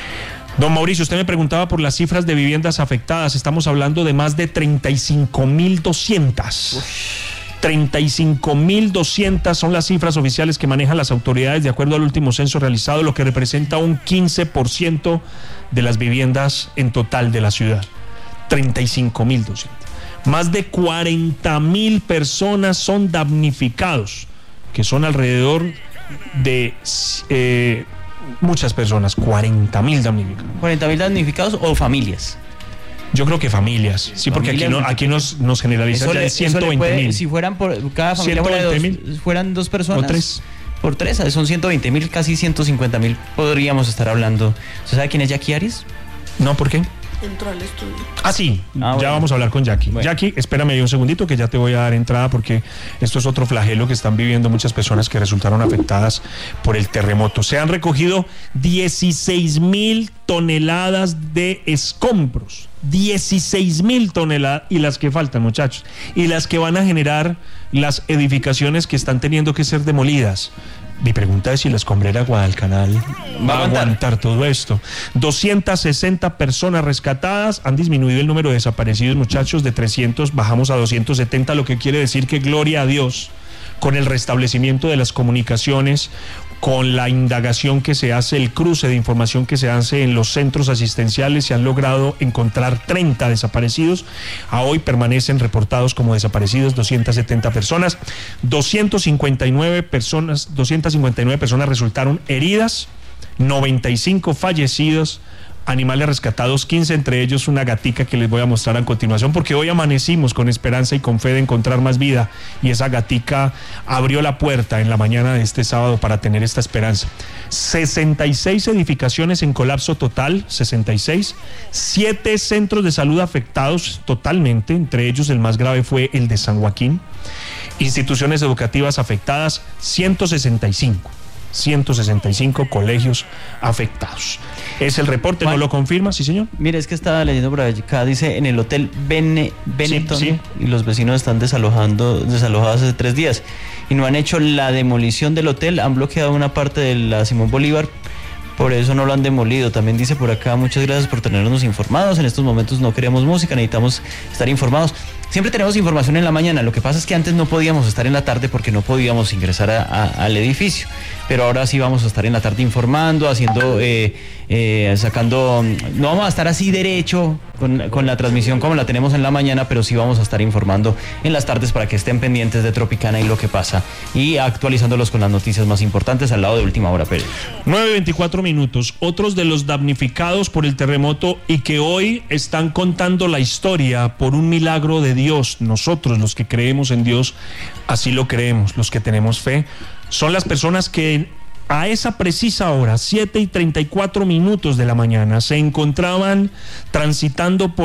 Don Mauricio, usted me preguntaba por las cifras de viviendas afectadas. Estamos hablando de más de treinta y cinco mil doscientas. treinta y cinco mil doscientas son las cifras oficiales que manejan las autoridades de acuerdo al último censo realizado, lo que representa un quince por ciento de las viviendas en total de la ciudad. treinta y cinco mil doscientas. Más de cuarenta mil personas son damnificados, que son alrededor de eh, muchas personas, cuarenta mil damnificados. ¿cuarenta mil damnificados o familias? Yo creo que familias, sí, porque aquí, no, aquí nos, nos generalizan ya de ciento veinte mil. Si fueran por cada familia fuera dos, fueran dos personas. O tres. Por tres, son ciento veinte mil, casi ciento cincuenta mil podríamos estar hablando. ¿Usted sabe quién es Jackie Arias? No, ¿por qué? Entró al estudio. Ah, sí, ah, ya bueno. Vamos a hablar con Jackie. Bueno. Jackie, espérame ahí un segundito que ya te voy a dar entrada porque esto es otro flagelo que están viviendo muchas personas que resultaron afectadas por el terremoto. Se han recogido dieciséis mil toneladas de escombros. dieciséis mil toneladas y las que faltan, muchachos. Y las que van a generar las edificaciones que están teniendo que ser demolidas. Mi pregunta es si la escombrera Guadalcanal va a aguantar todo esto. doscientas sesenta personas rescatadas, han disminuido el número de desaparecidos, muchachos, de trescientos bajamos a doscientos setenta, lo que quiere decir que gloria a Dios, con el restablecimiento de las comunicaciones, con la indagación que se hace, el cruce de información que se hace en los centros asistenciales, se han logrado encontrar treinta desaparecidos. A hoy permanecen reportados como desaparecidos doscientas setenta personas. doscientas cincuenta y nueve personas, doscientas cincuenta y nueve personas resultaron heridas, noventa y cinco fallecidos. Animales rescatados, quince, entre ellos una gatica que les voy a mostrar a continuación, porque hoy amanecimos con esperanza y con fe de encontrar más vida, y esa gatica abrió la puerta en la mañana de este sábado para tener esta esperanza. sesenta y seis edificaciones en colapso total, sesenta y seis, siete centros de salud afectados totalmente, entre ellos el más grave fue el de San Joaquín, instituciones educativas afectadas, ciento sesenta y cinco. ciento sesenta y cinco colegios afectados. Es el reporte, Juan, ¿no lo confirma? Sí, señor. Mire, es que estaba leyendo por acá, dice en el hotel Bene, Benetton, sí, sí. Y los vecinos están desalojando, desalojados hace tres días y no han hecho la demolición del hotel, han bloqueado una parte de la Simón Bolívar, por eso no lo han demolido. También dice por acá, muchas gracias por tenernos informados, en estos momentos no queremos música, necesitamos estar informados. Siempre tenemos información en la mañana, lo que pasa es que antes no podíamos estar en la tarde porque no podíamos ingresar a, a, al edificio, pero ahora sí vamos a estar en la tarde informando, haciendo, eh, eh, sacando, no vamos a estar así derecho con, con la transmisión como la tenemos en la mañana, pero sí vamos a estar informando en las tardes para que estén pendientes de Tropicana y lo que pasa, y actualizándolos con las noticias más importantes al lado de Última Hora Pérez. nueve veinticuatro minutos, otros de los damnificados por el terremoto y que hoy están contando la historia por un milagro de Dios. Dios, nosotros los que creemos en Dios, así lo creemos, los que tenemos fe, son las personas que a esa precisa hora, siete y treinta y cuatro minutos de la mañana, se encontraban transitando por el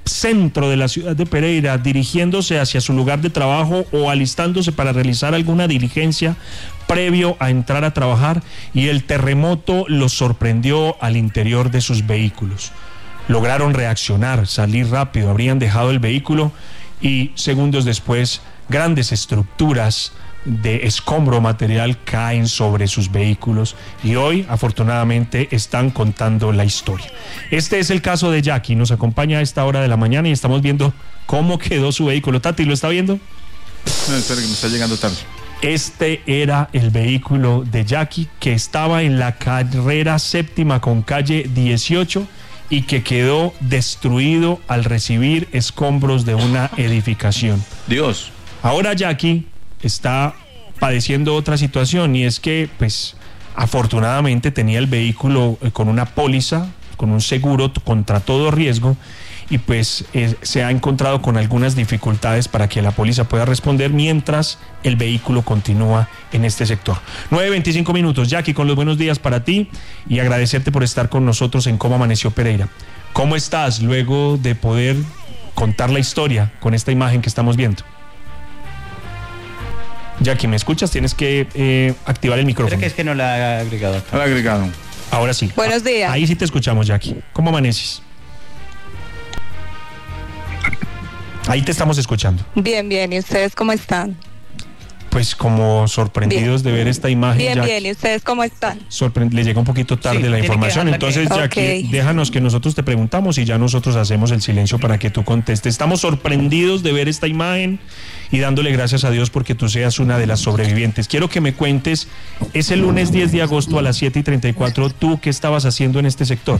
centro de la ciudad de Pereira, dirigiéndose hacia su lugar de trabajo o alistándose para realizar alguna diligencia previo a entrar a trabajar, y el terremoto los sorprendió al interior de sus vehículos. Lograron reaccionar, salir rápido, habrían dejado el vehículo y segundos después grandes estructuras de escombro material caen sobre sus vehículos y hoy afortunadamente están contando la historia. Este es el caso de Jackie, nos acompaña a esta hora de la mañana y estamos viendo cómo quedó su vehículo. Tati, ¿lo está viendo? No, espera que me está llegando tarde. Este era el vehículo de Jackie, que estaba en la carrera séptima con calle dieciocho y que quedó destruido al recibir escombros de una edificación. Dios. Ahora Jackie está padeciendo otra situación, y es que pues afortunadamente tenía el vehículo con una póliza, con un seguro contra todo riesgo, y pues eh, se ha encontrado con algunas dificultades para que la póliza pueda responder mientras el vehículo continúa en este sector. nueve veinticinco minutos. Jackie, con los buenos días para ti y agradecerte por estar con nosotros en Cómo Amaneció Pereira. ¿Cómo estás luego de poder contar la historia con esta imagen que estamos viendo? Jackie, ¿me escuchas? Tienes que eh, activar el micrófono. Creo que es que no la ha agregado. No la ha agregado. Ahora sí. Buenos días. Ahí sí te escuchamos, Jackie. ¿Cómo amaneces? Ahí te estamos escuchando. Bien, bien. ¿Y ustedes cómo están? Pues como sorprendidos bien. de ver esta imagen. Bien, Jackie. bien. ¿Y ustedes cómo están? Sorpre- le llega un poquito tarde sí, la información. Entonces, que... Jackie, okay. déjanos que nosotros te preguntamos y ya nosotros hacemos el silencio para que tú contestes. Estamos sorprendidos de ver esta imagen y dándole gracias a Dios porque tú seas una de las sobrevivientes. Quiero que me cuentes, ese lunes diez de agosto a las siete y treinta y cuatro, ¿tú qué estabas haciendo en este sector?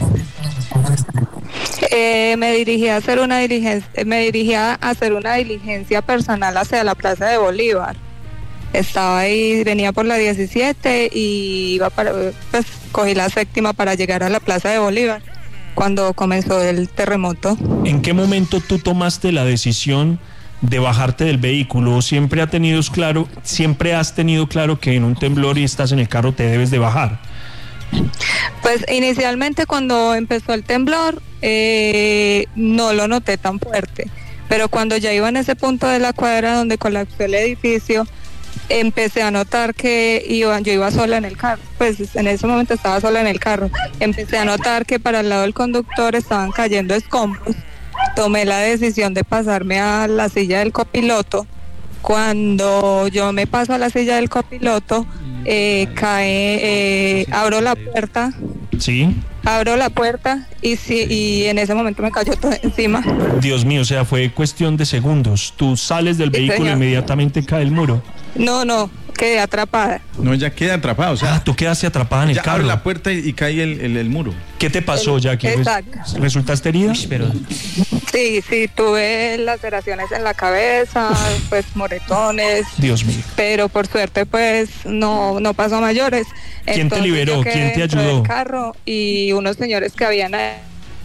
Eh, me dirigí a hacer una diligencia, me dirigí a hacer una diligencia personal hacia la Plaza de Bolívar. Estaba ahí, venía por la diecisiete y iba para, pues cogí la séptima para llegar a la Plaza de Bolívar cuando comenzó el terremoto. ¿En qué momento tú tomaste la decisión de bajarte del vehículo? ¿Siempre ha tenido claro, siempre has tenido claro que en un temblor y estás en el carro te debes de bajar? Pues inicialmente cuando empezó el temblor eh, no lo noté tan fuerte, pero cuando ya iba en ese punto de la cuadra donde colapsó el edificio, empecé a notar que iba, yo iba sola en el carro, pues en ese momento estaba sola en el carro, empecé a notar que para el lado del conductor estaban cayendo escombros. Tomé la decisión de pasarme a la silla del copiloto. Cuando yo me paso a la silla del copiloto, eh, cae, eh, abro la puerta. Sí. Abro la puerta y, sí, y en ese momento me cayó todo encima. Dios mío, o sea, fue cuestión de segundos. Tú sales del sí, vehículo e inmediatamente cae el muro. No, no, quedé atrapada. No, ya queda atrapada, o sea. Ah, tú quedaste atrapada en el ya carro. Abre la puerta y, y cae el, el, el muro. ¿Qué te pasó, Jackie? Exacto. ¿Resultaste herida? Pero... Sí, sí, tuve laceraciones en la cabeza, pues moretones. Dios mío. Pero por suerte, pues, no, no pasó a mayores. ¿Quién Entonces, te liberó? ¿Quién te ayudó? Del carro y unos señores que habían ahí.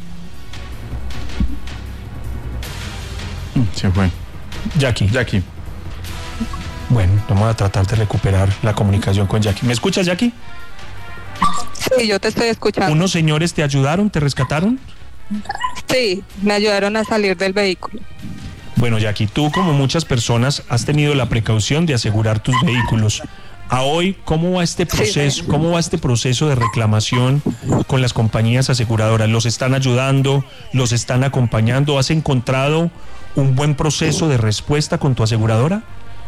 Se fue. Jackie. Jackie. Bueno, vamos a tratar de recuperar la comunicación con Jackie. ¿Me escuchas, Jackie? Sí, yo te estoy escuchando. ¿Unos señores te ayudaron, te rescataron? Sí, me ayudaron a salir del vehículo. Bueno, Jackie, tú como muchas personas has tenido la precaución de asegurar tus vehículos. A hoy, ¿cómo va este proceso? Sí, ¿Cómo va este proceso de reclamación con las compañías aseguradoras? ¿Los están ayudando? ¿Los están acompañando? ¿Has encontrado un buen proceso de respuesta con tu aseguradora?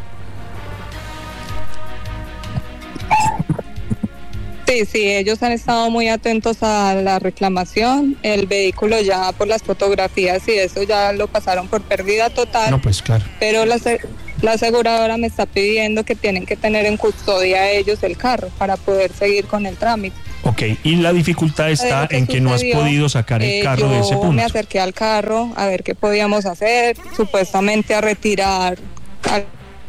Sí, sí, ellos han estado muy atentos a la reclamación. El vehículo ya por las fotografías y eso ya lo pasaron por pérdida total. No, pues claro. Pero la, la aseguradora me está pidiendo que tienen que tener en custodia ellos el carro para poder seguir con el trámite. Ok, y la dificultad está en que no has podido sacar el carro eh, de ese punto. Yo me acerqué al carro a ver qué podíamos hacer, supuestamente a retirar. Al...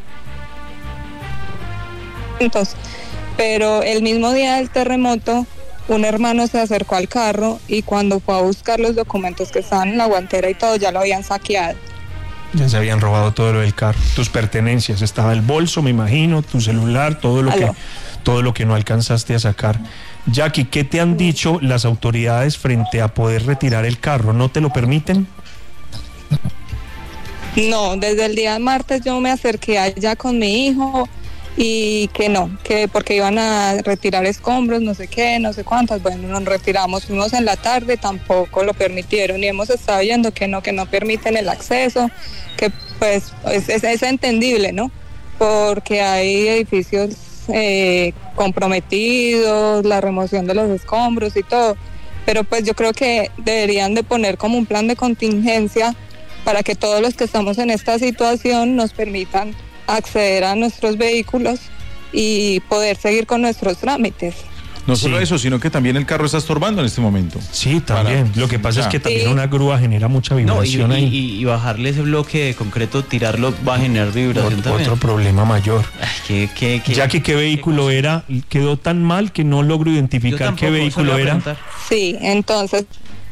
Entonces, pero el mismo día del terremoto, un hermano se acercó al carro y cuando fue a buscar los documentos que estaban en la guantera y todo, ya lo habían saqueado. Ya se habían robado todo lo del carro, tus pertenencias, estaba el bolso, me imagino, tu celular, todo lo que todo lo que no alcanzaste a sacar. Jackie, ¿qué te han dicho las autoridades frente a poder retirar el carro? ¿No te lo permiten? No, desde el día martes yo me acerqué allá con mi hijo y que no, que porque iban a retirar escombros, no sé qué, no sé cuántas. Bueno, nos retiramos, fuimos en la tarde, tampoco lo permitieron y hemos estado viendo que no, que no permiten el acceso, que pues es, es, es entendible, ¿no? Porque hay edificios eh, comprometidos, la remoción de los escombros y todo, pero pues yo creo que deberían de poner como un plan de contingencia para que todos los que estamos en esta situación nos permitan acceder a nuestros vehículos y poder seguir con nuestros trámites. No solo sí. eso, sino que también el carro está estorbando en este momento. Sí, también. Para... Lo que pasa ya. es que también sí. una grúa genera mucha vibración no, y, ahí. Y, y bajarle ese bloque de concreto, tirarlo, va a generar vibración Ot- también. Otro problema mayor. Ay, ¿qué, qué, qué, Jackie, ¿qué vehículo qué era? Quedó tan mal que no logro identificar tampoco, qué vehículo era. Sí, entonces...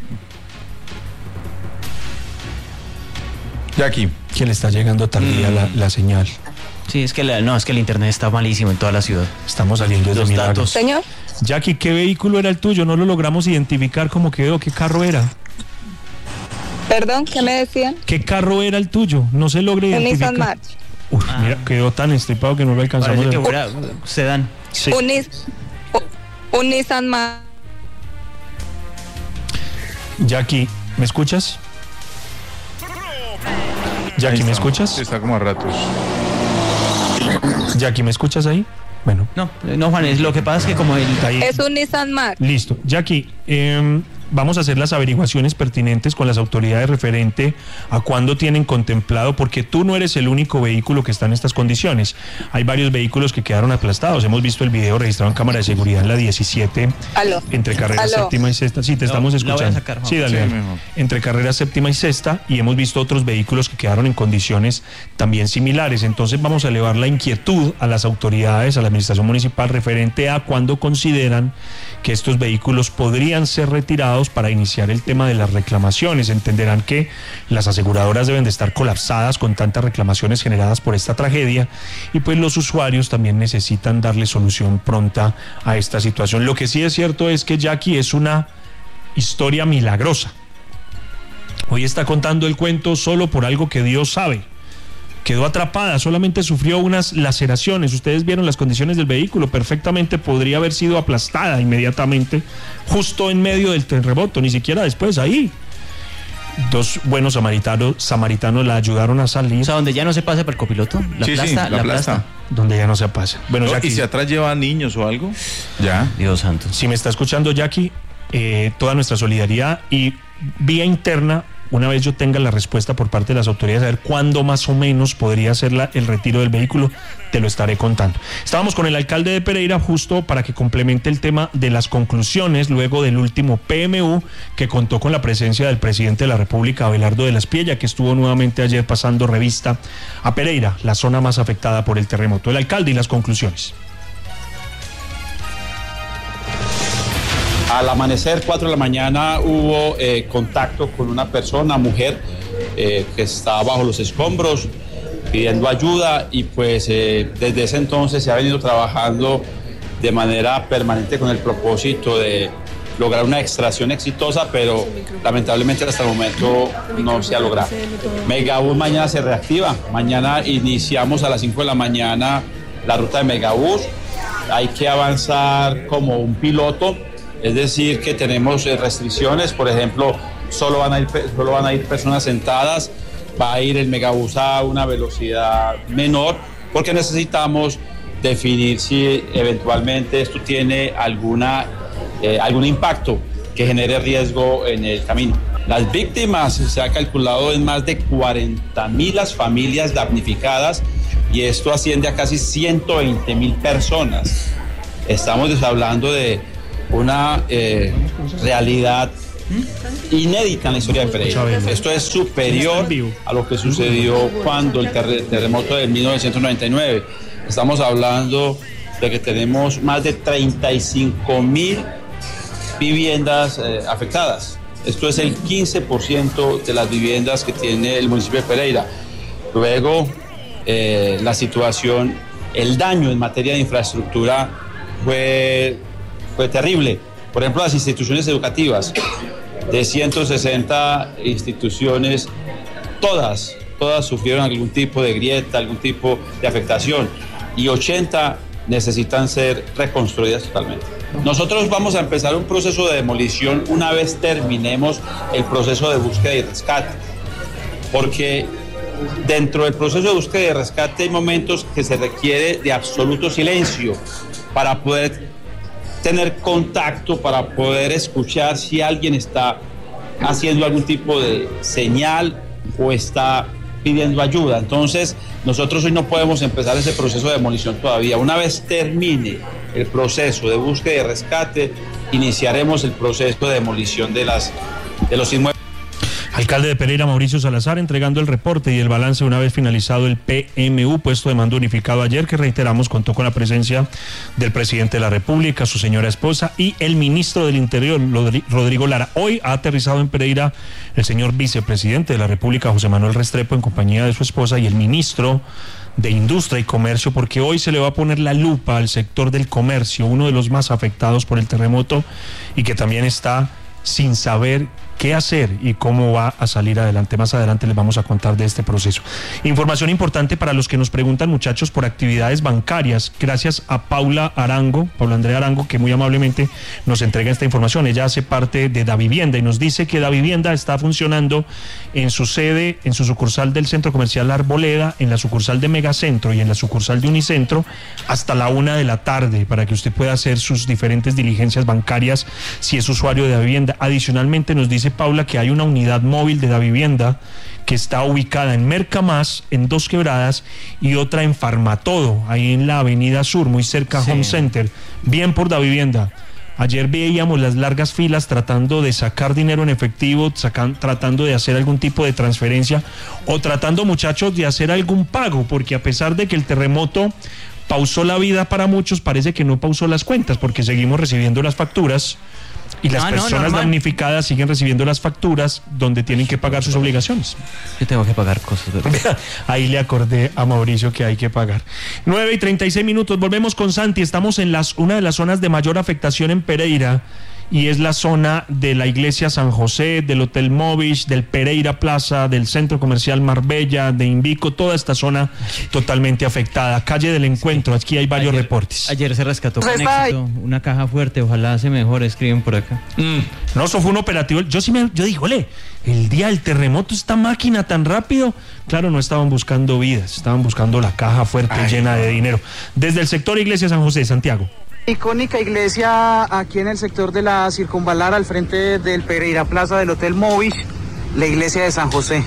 Jackie. Que le está llegando tardía mm. la, la señal. Sí, es que la, no, es que el internet está malísimo en toda la ciudad. Estamos saliendo de milagros. Señor. Jackie, ¿qué vehículo era el tuyo? No lo logramos identificar cómo quedó. ¿Qué carro era? Perdón, ¿qué me decían? ¿Qué carro era el tuyo? No se logra identificar. Un Nissan March. Uf, ah. mira, quedó tan estripado que no lo alcanzamos. Parece que fuera sedán. Sí. Un, un Nissan March. Jackie, ¿me escuchas? Jackie, ¿me escuchas? Sí, está como a ratos. Jackie, ¿me escuchas ahí? Bueno. No, no, Juan, es lo que pasa es que como el... Es un Nissan March. Listo. Jackie, eh, vamos a hacer las averiguaciones pertinentes con las autoridades referente a cuándo tienen contemplado, porque tú no eres el único vehículo que está en estas condiciones. Hay varios vehículos que quedaron aplastados. Hemos visto el video registrado en cámara de seguridad en la diecisiete. Aló. Entre carrera Aló. séptima y sexta. Sí, te no, estamos escuchando. Sacar, sí, dale. Sí, entre carrera séptima y sexta, y hemos visto otros vehículos que quedaron en condiciones también similares. Entonces vamos a elevar la inquietud a las autoridades, a la administración municipal, referente a cuándo consideran que estos vehículos podrían ser retirados para iniciar el tema de las reclamaciones. Entenderán que las aseguradoras deben de estar colapsadas con tantas reclamaciones generadas por esta tragedia, y pues los usuarios también necesitan darle solución pronta a esta situación. Lo que sí es cierto es que Jackie es una historia milagrosa. Hoy está contando el cuento solo por algo que Dios sabe. Quedó atrapada, solamente sufrió unas laceraciones. Ustedes vieron las condiciones del vehículo, perfectamente podría haber sido aplastada inmediatamente, justo en medio del terremoto, ni siquiera después, ahí. Dos buenos samaritanos, samaritanos la ayudaron a salir. O sea, donde ya no se pasa para el copiloto, la sí, plasta, sí, la, la plasta. plasta. Donde ya no se pasa. Bueno, no, Jackie, ¿y si atrás lleva niños o algo? Ya. Dios santo. Si me está escuchando, Jackie, eh, toda nuestra solidaridad, y vía interna, una vez yo tenga la respuesta por parte de las autoridades, a ver cuándo más o menos podría ser la, el retiro del vehículo, te lo estaré contando. Estábamos con el alcalde de Pereira justo para que complemente el tema de las conclusiones luego del último P M U, que contó con la presencia del presidente de la República, Abelardo de la Espriella, que estuvo nuevamente ayer pasando revista a Pereira, la zona más afectada por el terremoto. El alcalde y las conclusiones. Al amanecer, cuatro de la mañana, hubo eh, contacto con una persona, mujer, eh, que estaba bajo los escombros pidiendo ayuda, y pues eh, desde ese entonces se ha venido trabajando de manera permanente con el propósito de lograr una extracción exitosa, pero lamentablemente hasta el momento no se ha logrado. Megabús mañana se reactiva, mañana iniciamos a las cinco de la mañana la ruta de Megabús, hay que avanzar como un piloto. Es decir, que tenemos restricciones, por ejemplo, solo van a ir, solo van a ir personas sentadas, va a ir el megabús a una velocidad menor, porque necesitamos definir si eventualmente esto tiene alguna, eh, algún impacto que genere riesgo en el camino. Las víctimas se ha calculado en más de cuarenta mil las familias damnificadas, y esto asciende a casi ciento veinte mil personas. Estamos hablando de una eh, realidad inédita en la historia de Pereira. Esto es superior a lo que sucedió cuando el ter- terremoto de mil novecientos noventa y nueve. Estamos hablando de que tenemos más de treinta y cinco mil viviendas eh, afectadas. Esto es el quince por ciento de las viviendas que tiene el municipio de Pereira. Luego, eh, la situación, el daño en materia de infraestructura fue fue terrible. Por ejemplo, las instituciones educativas, de ciento sesenta instituciones, todas, todas sufrieron algún tipo de grieta, algún tipo de afectación, y ochenta necesitan ser reconstruidas totalmente. Nosotros vamos a empezar un proceso de demolición una vez terminemos el proceso de búsqueda y rescate, porque dentro del proceso de búsqueda y rescate hay momentos que se requiere de absoluto silencio para poder tener contacto, para poder escuchar si alguien está haciendo algún tipo de señal o está pidiendo ayuda. Entonces, nosotros hoy no podemos empezar ese proceso de demolición todavía. Una vez termine el proceso de búsqueda y rescate, iniciaremos el proceso de demolición de, las, de los inmuebles. Alcalde de Pereira, Mauricio Salazar, entregando el reporte y el balance una vez finalizado el P M U, puesto de mando unificado ayer, que reiteramos contó con la presencia del presidente de la República, su señora esposa y el ministro del Interior, Rodrigo Lara. Hoy ha aterrizado en Pereira el señor vicepresidente de la República, José Manuel Restrepo, en compañía de su esposa, y el ministro de Industria y Comercio, porque hoy se le va a poner la lupa al sector del comercio, uno de los más afectados por el terremoto y que también está sin saber qué hacer y cómo va a salir adelante. Más adelante les vamos a contar de este proceso. Información importante para los que nos preguntan, muchachos, por actividades bancarias. Gracias a Paula Arango, Paula Andrea Arango, que muy amablemente nos entrega esta información. Ella hace parte de Davivienda y nos dice que Davivienda está funcionando en su sede, en su sucursal del Centro Comercial Arboleda, en la sucursal de Megacentro y en la sucursal de Unicentro hasta la una de la tarde para que usted pueda hacer sus diferentes diligencias bancarias si es usuario de Davivienda. Adicionalmente nos dice Paula que hay una unidad móvil de Davivienda que está ubicada en Mercamás, en Dos Quebradas, y otra en Farmatodo, ahí en la Avenida Sur, muy cerca a sí. Home Center, bien por Davivienda. Ayer veíamos las largas filas tratando de sacar dinero en efectivo, sacan, tratando de hacer algún tipo de transferencia o tratando, muchachos, de hacer algún pago, porque a pesar de que el terremoto pausó la vida para muchos, parece que no pausó las cuentas, porque seguimos recibiendo las facturas. Y las ah, personas no, damnificadas siguen recibiendo las facturas donde tienen que pagar sus obligaciones. Yo tengo que pagar cosas. ¿Verdad? Ahí le acordé a Mauricio que hay que pagar. nueve y treinta y seis minutos, volvemos con Santi. Estamos en las, una de las zonas de mayor afectación en Pereira, y es la zona de la iglesia San José, del Hotel Movich, del Pereira Plaza, del Centro Comercial Marbella, de Invico, toda esta zona totalmente afectada. Calle del Encuentro, aquí hay varios ayer, reportes. Ayer se rescató con éxito una caja fuerte, ojalá se mejore, escriben por acá. Mm, no, eso fue un operativo. Yo sí me, yo dije, ole, el día del terremoto, esta máquina tan rápido. Claro, no estaban buscando vidas, estaban buscando la caja fuerte Ay, llena de dinero. Desde el sector Iglesia San José, Santiago. Icónica iglesia aquí en el sector de la Circunvalar, al frente del Pereira Plaza del Hotel Movich, la iglesia de San José,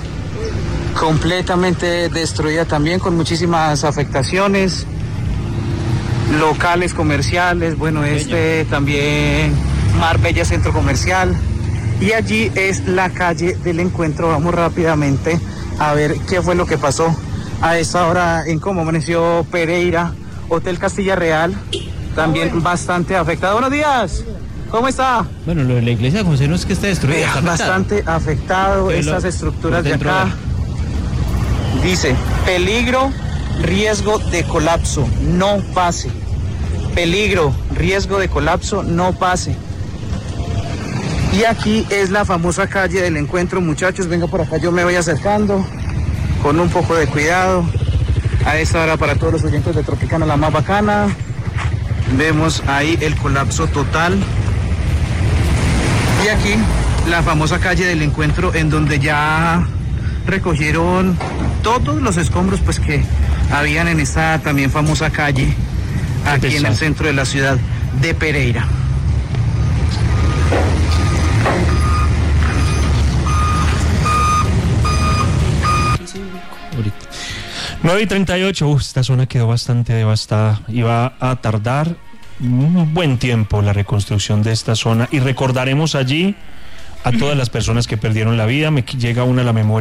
completamente destruida también, con muchísimas afectaciones, locales comerciales, bueno, este también Marbella Centro Comercial, y allí es la calle del Encuentro. Vamos rápidamente a ver qué fue lo que pasó a esta hora en cómo amaneció Pereira. Hotel Castilla Real también bastante afectado. Buenos días, ¿cómo está? Bueno, lo de la iglesia de José no es que esté destruida, está bastante afectado. Pero estas estructuras de acá de... dice peligro, riesgo de colapso, no pase. Peligro, riesgo de colapso, no pase. Y aquí es la famosa calle del Encuentro, muchachos. Venga por acá, yo me voy acercando con un poco de cuidado. A esta hora, para todos los oyentes de Tropicana, la más bacana. Vemos ahí el colapso total. Y aquí la famosa calle del Encuentro, en donde ya recogieron todos los escombros pues que habían en esta también famosa calle aquí en el centro de la ciudad de Pereira. nueve y treinta y ocho, uf, esta zona quedó bastante devastada. Iba a tardar un buen tiempo la reconstrucción de esta zona, y recordaremos allí a todas las personas que perdieron la vida. Me llega una a la memoria.